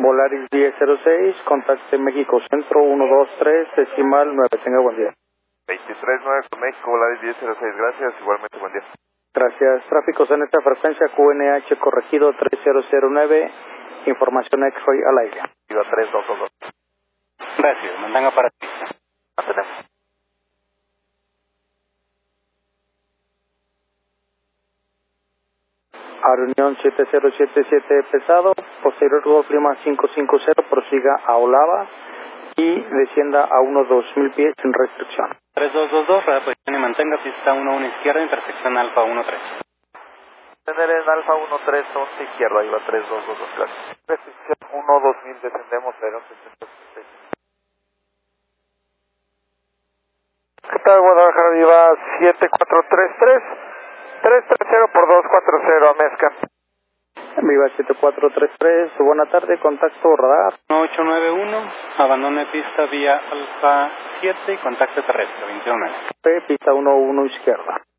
Volaris 1006, contacte México Centro 123, decimal 9. Tenga buen día. 23-9 con México, Volaris 1006, gracias, igualmente buen día. Gracias. Tráficos en esta frecuencia, QNH corregido 3009, información X-Ray al aire. Iba 3222. Gracias, mantenga para ti. Mantenemos. A reunión 7077 pesado, posterior Golf Lima 550, prosiga a Olava y descienda a unos 2000 pies sin restricción. 3222, reposición y mantenga pista 11 izquierda, intersección Alfa 13. Tener en Alfa 13, 11 izquierda, iba 3222, gracias. Restricción 1-2000, descendemos, adelante. ¿Qué tal, Guadalajara? Viva 7433, 330 por 240 a Mezca. Viva 7433, buena tarde, contacto radar. 891, abandone pista vía Alfa 7 y contacto terrestre 21. Pista 11 izquierda.